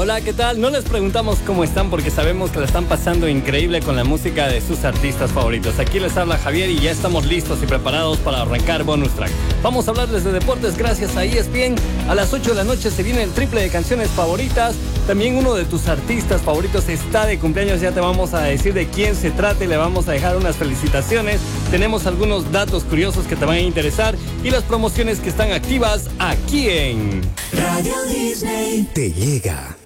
Hola, ¿qué tal? No les preguntamos cómo están porque sabemos que la están pasando increíble con la música de sus artistas favoritos. Aquí les habla Javier y ya estamos listos y preparados para arrancar Bonus Track. Vamos a hablarles de deportes gracias a ESPN. A las 8 de la noche se viene el triple de canciones favoritas. También uno de tus artistas favoritos está de cumpleaños. Ya te vamos a decir de quién se trata y le vamos a dejar unas felicitaciones. Tenemos algunos datos curiosos que te van a interesar y las promociones que están activas aquí en Radio Disney. Te llega